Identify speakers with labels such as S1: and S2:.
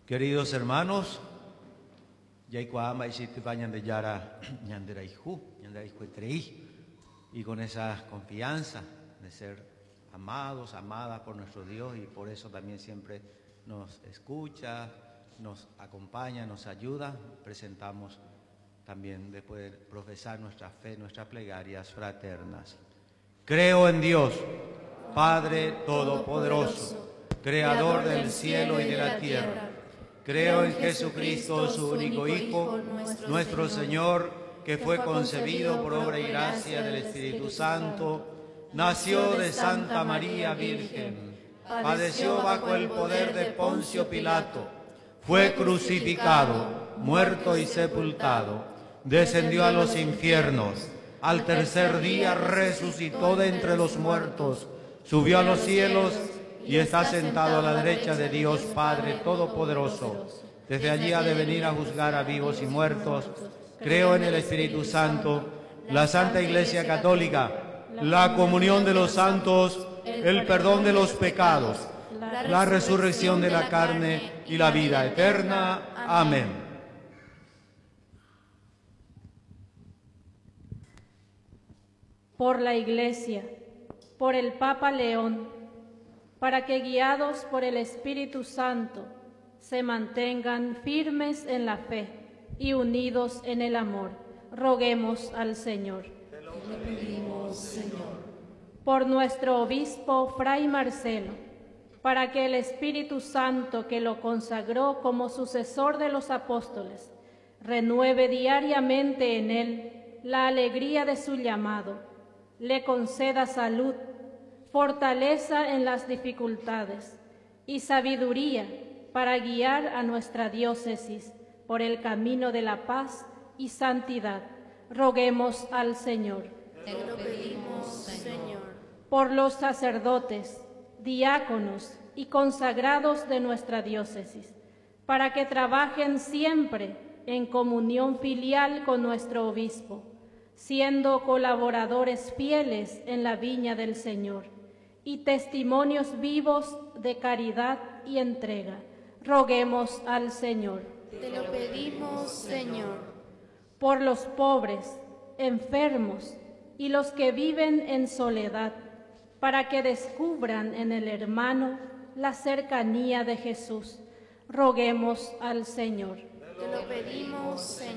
S1: Queridos hermanos, y con esa confianza de ser amados, amadas por nuestro Dios, y por eso también siempre nos escucha, nos acompaña, nos ayuda, presentamos también después de profesar nuestra fe, nuestras plegarias fraternas. Creo en Dios, Padre Todopoderoso, Creador del cielo y de la tierra. Creo en Jesucristo, su único Hijo, nuestro Señor, que fue concebido por obra y gracia del Espíritu Santo, nació de Santa María Virgen, padeció bajo el poder de Poncio Pilato, fue crucificado, muerto y sepultado, descendió a los infiernos, al tercer día resucitó de entre los muertos, subió a los cielos y está sentado a la derecha de Dios Padre Todopoderoso. Desde allí ha de venir a juzgar a vivos y muertos. Creo en el Espíritu Santo, la Santa Iglesia Católica, la comunión de los santos, el perdón de los pecados, la resurrección de la carne y la vida eterna. Amén.
S2: Por la Iglesia, por el Papa León, para que guiados por el Espíritu Santo se mantengan firmes en la fe y unidos en el amor, roguemos al Señor.
S3: Te lo pedimos, Señor.
S2: Por nuestro obispo Fray Marcelo, para que el Espíritu Santo que lo consagró como sucesor de los apóstoles, renueve diariamente en él la alegría de su llamado, le conceda salud, fortaleza en las dificultades y sabiduría para guiar a nuestra diócesis por el camino de la paz y santidad. Roguemos al Señor.
S3: Te lo pedimos, Señor.
S2: Por los sacerdotes, diáconos y consagrados de nuestra diócesis, para que trabajen siempre en comunión filial con nuestro obispo, siendo colaboradores fieles en la viña del Señor y testimonios vivos de caridad y entrega. Roguemos al Señor.
S3: Te lo pedimos, Señor.
S2: Por los pobres, enfermos y los que viven en soledad, para que descubran en el hermano la cercanía de Jesús. Roguemos al Señor.
S3: Te lo pedimos, Señor.